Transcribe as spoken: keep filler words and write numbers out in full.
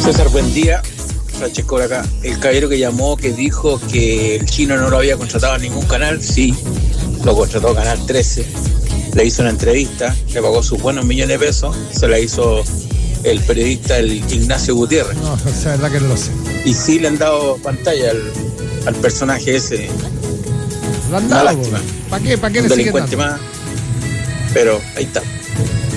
César, buen día. Francesco por acá. El caballero que llamó, que dijo que el chino no lo había contratado a ningún canal, sí, lo contrató Canal trece, le hizo una entrevista, le pagó sus buenos millones de pesos, se la hizo el periodista el Ignacio Gutiérrez. No, es verdad que no lo sé. Y sí le han dado pantalla al, al personaje ese. Lo han Una dado, lástima. ¿para qué? ¿Para qué Un le siguen delincuente dando? más. Pero ahí está.